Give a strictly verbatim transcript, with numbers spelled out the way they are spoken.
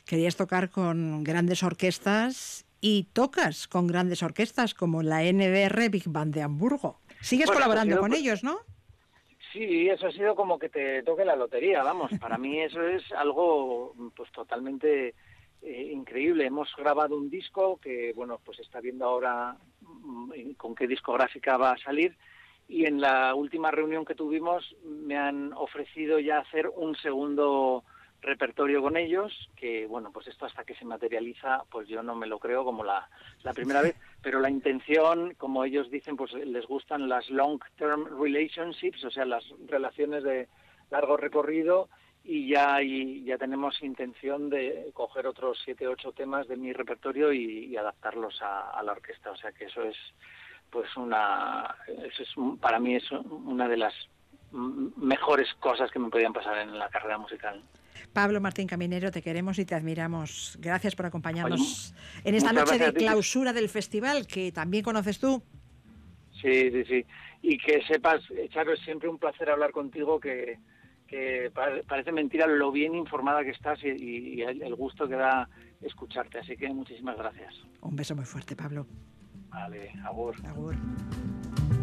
querías tocar con grandes orquestas y tocas con grandes orquestas como la N B R Big Band de Hamburgo. Sigues Bueno, colaborando sido, con pues, ellos, ¿no? Sí, eso ha sido como que te toque la lotería, vamos. Para mí eso es algo pues totalmente eh, increíble. Hemos grabado un disco que, bueno, pues está viendo ahora mm, con qué discográfica va a salir, y en la última reunión que tuvimos me han ofrecido ya hacer un segundo repertorio con ellos, que bueno, pues esto hasta que se materializa, pues yo no me lo creo como la, la primera vez, pero la intención, como ellos dicen, pues les gustan las long term relationships, o sea, las relaciones de largo recorrido, y ya hay, ya tenemos intención de coger otros siete, ocho temas de mi repertorio y, y adaptarlos a, a la orquesta, o sea que eso es pues una, eso es para mí es una de las mejores cosas que me podían pasar en la carrera musical. Pablo Martín Caminero, te queremos y te admiramos. Gracias por acompañarnos Oye, en esta noche de ti, clausura del festival, que también conoces tú. Sí, sí, sí. Y que sepas, Charo, es siempre un placer hablar contigo, que, que parece mentira lo bien informada que estás y, y el gusto que da escucharte. Así que muchísimas gracias. Un beso muy fuerte, Pablo. Vale, agur. Agur.